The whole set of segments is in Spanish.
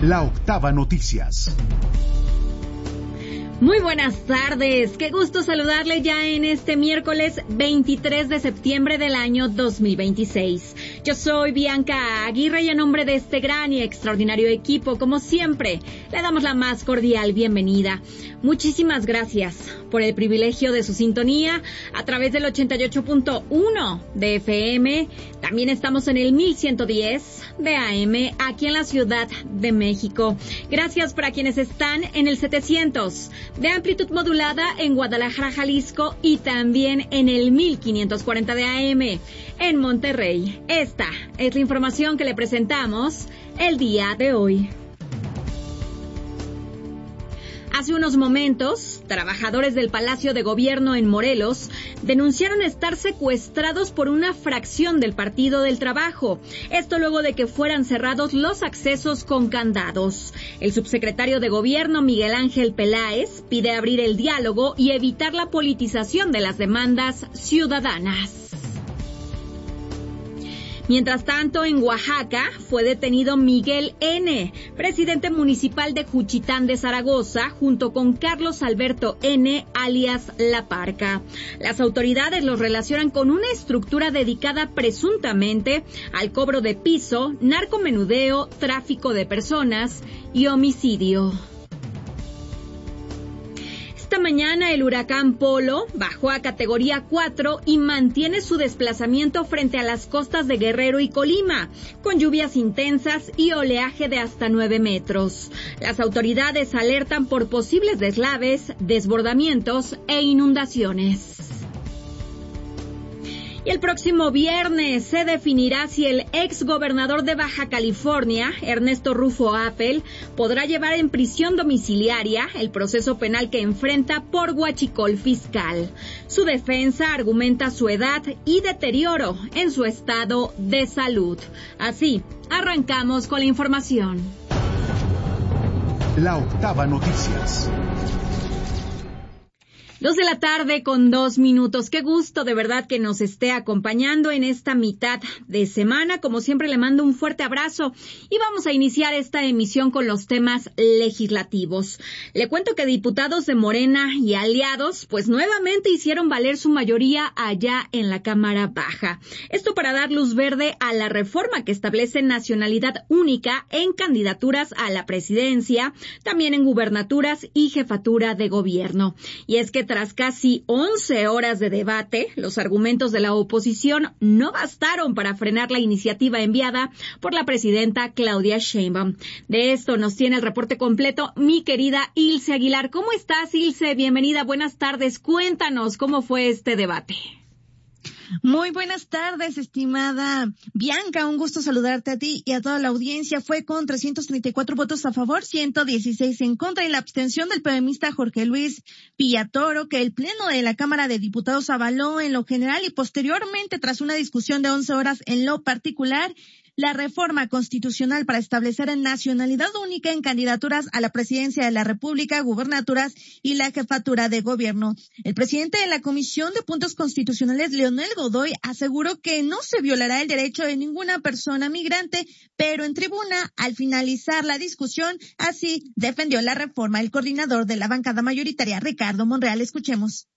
La Octava Noticias. Muy buenas tardes, qué gusto saludarle ya en este miércoles 23 de septiembre del año 2026. Yo soy Bianca Aguirre y a nombre de este gran y extraordinario equipo, como siempre, le damos la más cordial bienvenida. Muchísimas gracias por el privilegio de su sintonía a través del 88.1 de FM. También estamos en el 1110 de AM aquí en la Ciudad de México. Gracias para quienes están en el 700 de amplitud modulada en Guadalajara, Jalisco, y también en el 1540 de AM en Monterrey. Esta es la información que le presentamos el día de hoy. Hace unos momentos, trabajadores del Palacio de Gobierno en Morelos denunciaron estar secuestrados por una fracción del Partido del Trabajo. Esto luego de que fueran cerrados los accesos con candados. El subsecretario de Gobierno, Miguel Ángel Peláez, pide abrir el diálogo y evitar la politización de las demandas ciudadanas. Mientras tanto, en Oaxaca fue detenido Miguel N., presidente municipal de Juchitán de Zaragoza, junto con Carlos Alberto N., alias La Parca. Las autoridades los relacionan con una estructura dedicada presuntamente al cobro de piso, narcomenudeo, tráfico de personas y homicidio. Esta mañana el huracán Polo bajó a categoría 4 y mantiene su desplazamiento frente a las costas de Guerrero y Colima, con lluvias intensas y oleaje de hasta 9 metros. Las autoridades alertan por posibles deslaves, desbordamientos e inundaciones. Y el próximo viernes se definirá si el exgobernador de Baja California, Ernesto Rufo Appel, podrá llevar en prisión domiciliaria el proceso penal que enfrenta por huachicol fiscal. Su defensa argumenta su edad y deterioro en su estado de salud. Así, arrancamos con la información. La Octava Noticias. 2 de la tarde con 2 minutos. Qué gusto de verdad que nos esté acompañando en esta mitad de semana. Como siempre le mando un fuerte abrazo y vamos a iniciar esta emisión con los temas legislativos. Le cuento que diputados de Morena y aliados pues nuevamente hicieron valer su mayoría allá en la Cámara Baja. Esto para dar luz verde a la reforma que establece nacionalidad única en candidaturas a la presidencia, también en gubernaturas y jefatura de gobierno. Y es que tras casi 11 horas de debate, los argumentos de la oposición no bastaron para frenar la iniciativa enviada por la presidenta Claudia Sheinbaum. De esto nos tiene el reporte completo mi querida Ilse Aguilar. ¿Cómo estás, Ilse? Bienvenida, buenas tardes. Cuéntanos cómo fue este debate. Muy buenas tardes, estimada Bianca. Un gusto saludarte a ti y a toda la audiencia. Fue con 334 votos a favor, 116 en contra y la abstención del PMista Jorge Luis Villatoro, que el Pleno de la Cámara de Diputados avaló en lo general y posteriormente, tras una discusión de 11 horas en lo particular, la reforma constitucional para establecer nacionalidad única en candidaturas a la presidencia de la República, gubernaturas y la jefatura de gobierno. El presidente de la Comisión de Puntos Constitucionales, Leonel Godoy, aseguró que no se violará el derecho de ninguna persona migrante, pero en tribuna, al finalizar la discusión, así defendió la reforma el coordinador de la bancada mayoritaria, Ricardo Monreal. Escuchemos.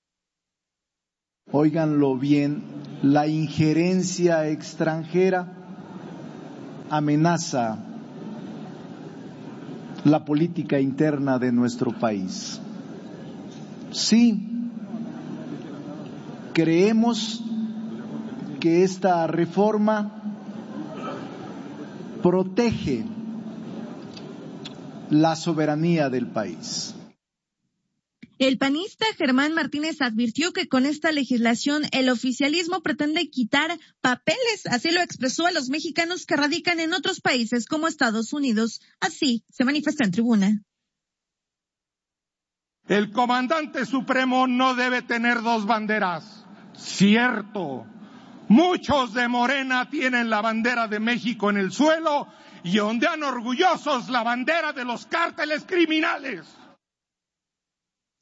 Óiganlo bien, la injerencia extranjera amenaza la política interna de nuestro país. Sí, creemos que esta reforma protege la soberanía del país. El panista Germán Martínez advirtió que con esta legislación el oficialismo pretende quitar papeles, así lo expresó a los mexicanos que radican en otros países como Estados Unidos. Así se manifestó en tribuna. El comandante supremo no debe tener dos banderas. Cierto, muchos de Morena tienen la bandera de México en el suelo y ondean orgullosos la bandera de los cárteles criminales.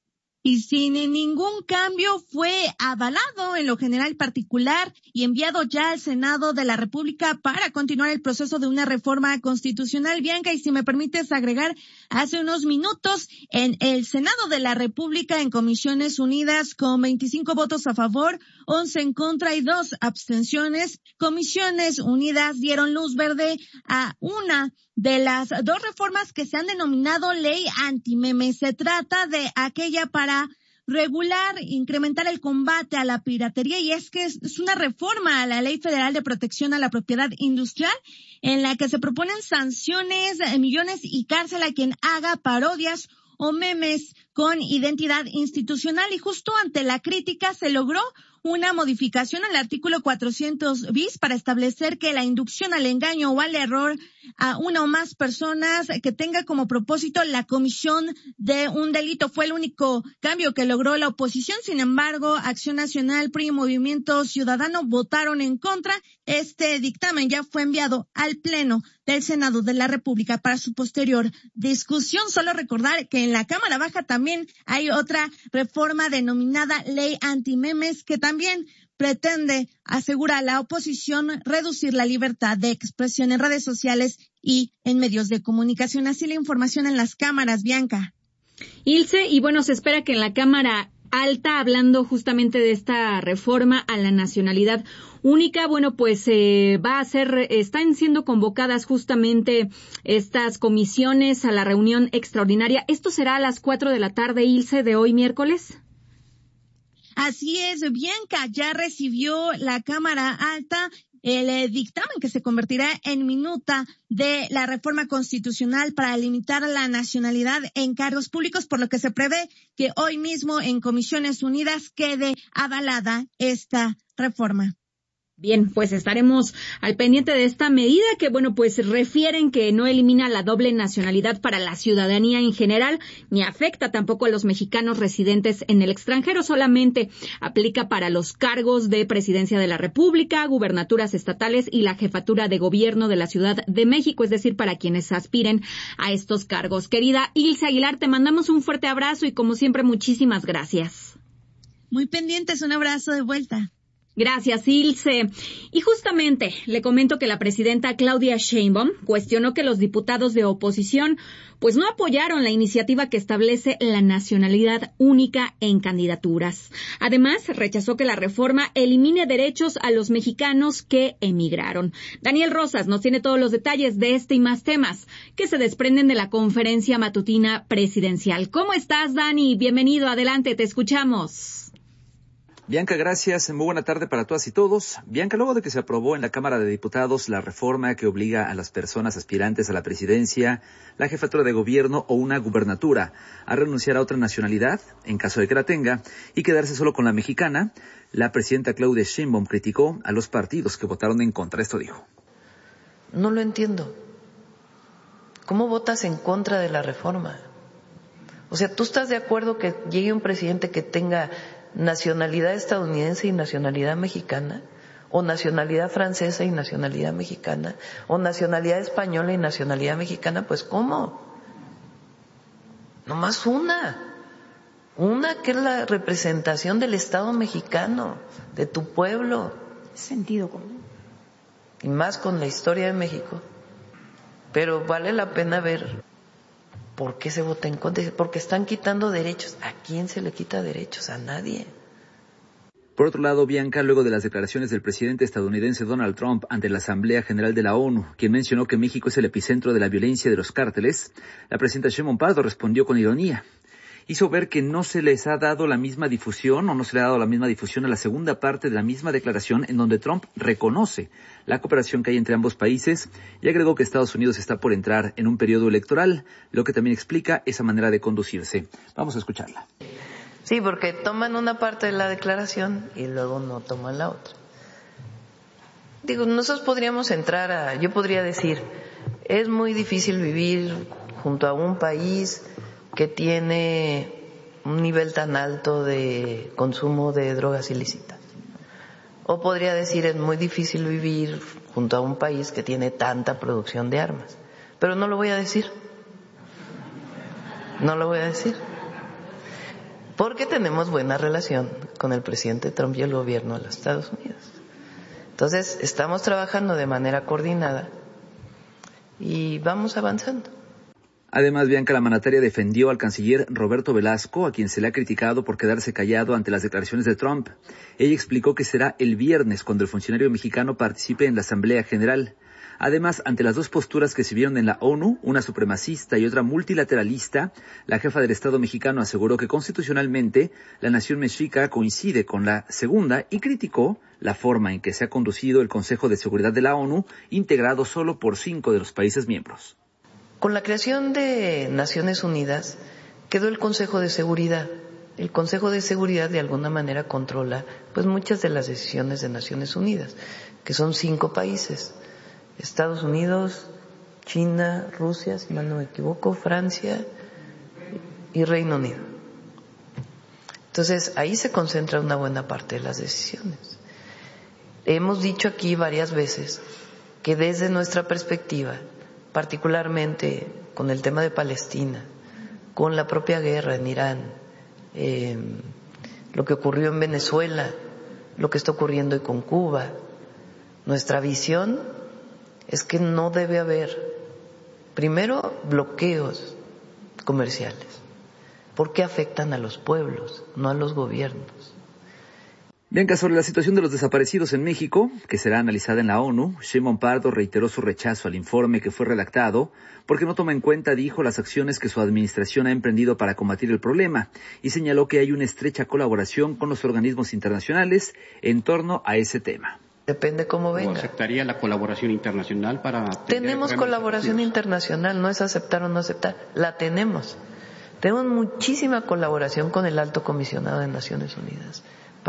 y sin ningún cambio fue avalado en lo general particular y enviado ya al Senado de la República para continuar el proceso de una reforma constitucional. Bianca, y si me permites agregar, hace unos minutos en el Senado de la República, en Comisiones Unidas, con 25 votos a favor, 11 en contra y 2 abstenciones, Comisiones Unidas dieron luz verde a una de las 2 reformas que se han denominado ley antimeme. Se trata de aquella para regular, incrementar el combate a la piratería, y es que es una reforma a la Ley Federal de Protección a la Propiedad Industrial en la que se proponen sanciones, millones y cárcel a quien haga parodias o memes con identidad institucional. Y justo ante la crítica se logró una modificación al artículo 400 bis para establecer que la inducción al engaño o al error a una o más personas que tenga como propósito la comisión de un delito fue el único cambio que logró la oposición. Sin embargo, Acción Nacional, PRI y Movimiento Ciudadano votaron en contra. Este dictamen ya fue enviado al Pleno del Senado de la República para su posterior discusión. Solo recordar que en la Cámara Baja también hay otra reforma denominada Ley Antimemes que también pretende, asegura la oposición, reducir la libertad de expresión en redes sociales y en medios de comunicación. Así la información en las cámaras, Bianca. Ilse, y bueno, se espera que en la Cámara Alta, hablando justamente de esta reforma a la nacionalidad única, bueno, pues están siendo convocadas justamente estas comisiones a la reunión extraordinaria. ¿Esto será a las 4 de la tarde, Ilse, de hoy miércoles? Así es, Bianca, ya recibió la Cámara Alta el dictamen que se convertirá en minuta de la reforma constitucional para limitar la nacionalidad en cargos públicos, por lo que se prevé que hoy mismo en Comisiones Unidas quede avalada esta reforma. Bien, pues estaremos al pendiente de esta medida que, bueno, pues refieren que no elimina la doble nacionalidad para la ciudadanía en general, ni afecta tampoco a los mexicanos residentes en el extranjero, solamente aplica para los cargos de Presidencia de la República, gubernaturas estatales y la jefatura de gobierno de la Ciudad de México, es decir, para quienes aspiren a estos cargos. Querida Ilse Aguilar, te mandamos un fuerte abrazo y, como siempre, muchísimas gracias. Muy pendientes, un abrazo de vuelta. Gracias, Ilse. Y justamente le comento que la presidenta Claudia Sheinbaum cuestionó que los diputados de oposición pues no apoyaron la iniciativa que establece la nacionalidad única en candidaturas. Además, rechazó que la reforma elimine derechos a los mexicanos que emigraron. Daniel Rosas nos tiene todos los detalles de este y más temas que se desprenden de la conferencia matutina presidencial. ¿Cómo estás, Dani? Bienvenido, adelante, te escuchamos. Bianca, gracias. Muy buena tarde para todas y todos. Bianca, luego de que se aprobó en la Cámara de Diputados la reforma que obliga a las personas aspirantes a la presidencia, la jefatura de gobierno o una gubernatura a renunciar a otra nacionalidad, en caso de que la tenga, y quedarse solo con la mexicana, la presidenta Claudia Sheinbaum criticó a los partidos que votaron en contra. Esto dijo. No lo entiendo. ¿Cómo votas en contra de la reforma? O sea, ¿tú estás de acuerdo que llegue un presidente que tenga nacionalidad estadounidense y nacionalidad mexicana, o nacionalidad francesa y nacionalidad mexicana, o nacionalidad española y nacionalidad mexicana? Pues ¿cómo? Nomás una que es la representación del Estado mexicano, de tu pueblo. Sentido común. Y más con la historia de México. Pero vale la pena ver ¿por qué se vota en contra? Porque están quitando derechos. ¿A quién se le quita derechos? A nadie. Por otro lado, Bianca, luego de las declaraciones del presidente estadounidense Donald Trump ante la Asamblea General de la ONU, quien mencionó que México es el epicentro de la violencia de los cárteles, la presidenta Sheinbaum Pardo respondió con ironía. Hizo ver que no se les ha dado la misma difusión o no se le ha dado la misma difusión a la segunda parte de la misma declaración en donde Trump reconoce la cooperación que hay entre ambos países y agregó que Estados Unidos está por entrar en un periodo electoral, lo que también explica esa manera de conducirse. Vamos a escucharla. Sí, porque toman una parte de la declaración y luego no toman la otra. Digo, nosotros podríamos yo podría decir, es muy difícil vivir junto a un país que tiene un nivel tan alto de consumo de drogas ilícitas. O podría decir, es muy difícil vivir junto a un país que tiene tanta producción de armas. Pero no lo voy a decir. No lo voy a decir. porque tenemos buena relación con el presidente Trump y el gobierno de los Estados Unidos. Entonces, estamos trabajando de manera coordinada y vamos avanzando. Además, Bianca, la mandataria defendió al canciller Roberto Velasco, a quien se le ha criticado por quedarse callado ante las declaraciones de Trump. Ella explicó que será el viernes cuando el funcionario mexicano participe en la Asamblea General. Además, ante las dos posturas que se vieron en la ONU, una supremacista y otra multilateralista, la jefa del Estado mexicano aseguró que constitucionalmente la nación mexica coincide con la segunda y criticó la forma en que se ha conducido el Consejo de Seguridad de la ONU, integrado solo por 5 de los países miembros. Con la creación de Naciones Unidas quedó el Consejo de Seguridad. El Consejo de Seguridad de alguna manera controla pues muchas de las decisiones de Naciones Unidas, que son 5 países: Estados Unidos, China, Rusia, si mal no me equivoco, Francia y Reino Unido. Entonces, ahí se concentra una buena parte de las decisiones. Hemos dicho aquí varias veces que desde nuestra perspectiva, particularmente con el tema de Palestina, con la propia guerra en Irán, lo que ocurrió en Venezuela, lo que está ocurriendo hoy con Cuba, nuestra visión es que no debe haber, primero, bloqueos comerciales, porque afectan a los pueblos, no a los gobiernos. Bianca, sobre la situación de los desaparecidos en México, que será analizada en la ONU, Sheinbaum Pardo reiteró su rechazo al informe que fue redactado porque no toma en cuenta, dijo, las acciones que su administración ha emprendido para combatir el problema y señaló que hay una estrecha colaboración con los organismos internacionales en torno a ese tema. Depende cómo venga. ¿O aceptaría la colaboración internacional para...? Tenemos colaboración internacional, no es aceptar o no aceptar, la tenemos. Tenemos muchísima colaboración con el Alto Comisionado de Naciones Unidas.